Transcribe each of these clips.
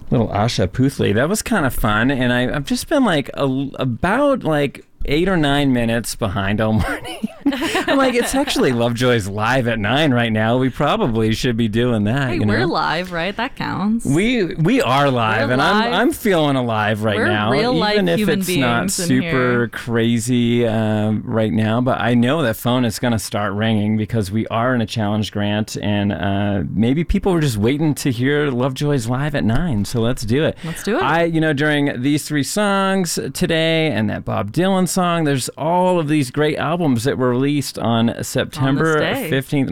Little Asha Puthli. That was kind of fun, and I've just been like about like 8 or 9 minutes behind all morning. I'm like, it's actually Lovejoy's live at 9 right now. We probably should be doing that. Hey, we're live, right? That counts. We are live, and I'm feeling alive right now. We're real life even if human it's beings not in super here. crazy right now. But I know that phone is going to start ringing because we are in a challenge grant, and maybe people were just waiting to hear Lovejoy's live at 9. So let's do it. Let's do it. During these 3 songs today and that Bob Dylan song, there's all of these great albums that were released on September 15th,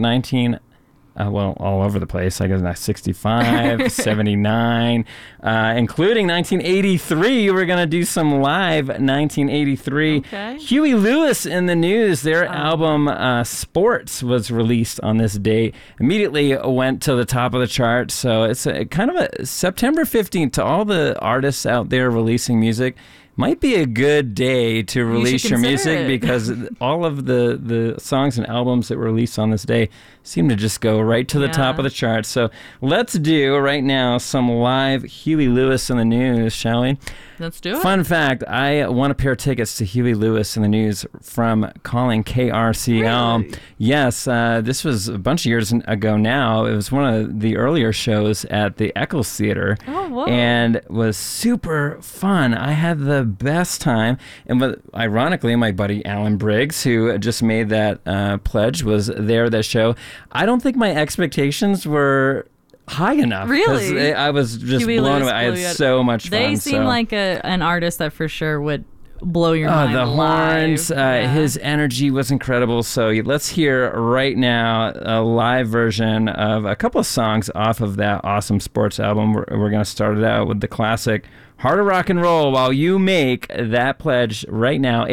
all over the place. I guess 65, 79, including 1983. We're going to do some live 1983. Okay. Huey Lewis in the News. Their album Sports was released on this date. Immediately went to the top of the chart. So it's kind of a September 15th to all the artists out there releasing music. Might be a good day to release your music because all of the songs and albums that were released on this day seem to just go right to the top of the charts. So let's do right now some live Huey Lewis in the News, shall we? Let's do it. Fun fact, I won a pair of tickets to Huey Lewis in the News from calling KRCL. Really? Yes, this was a bunch of years ago now. It was one of the earlier shows at the Eccles Theater. Oh, whoa. And it was super fun. I had the best time. And ironically, my buddy Alan Briggs, who just made that pledge, was there at that show. I don't think my expectations were high enough. Really? I was just Huey blown Lewis away. I blew you had out. so much fun. They seem like an artist that for sure would blow your mind. The live. horns, his energy was incredible. So let's hear right now a live version of a couple of songs off of that awesome Sports album. We're going to start it out with the classic Heart of Rock and Roll while you make that pledge right now,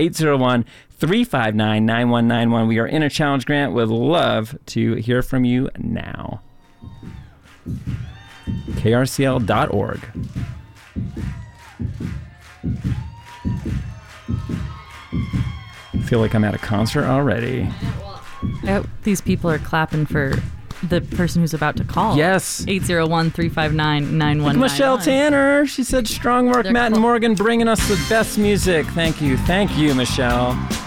801-359-9191. We are in a challenge grant. Would love to hear from you now. krcl.org. I feel like I'm at a concert already. These people are clapping for the person who's about to call. Yes. 801-359-9191. Michelle Tanner. She said, strong work, Matt and Morgan, bringing us the best music. Thank you. Thank you, Michelle.